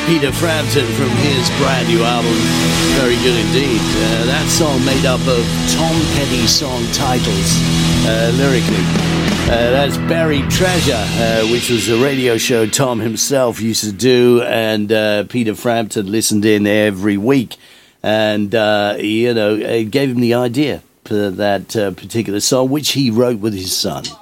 Peter Frampton from his brand new album. Very good indeed. That song made up of Tom Petty song titles lyrically. That's Buried Treasure, which was a radio show Tom himself used to do, and Peter Frampton listened in every week, and it gave him the idea for that particular song, which he wrote with his son.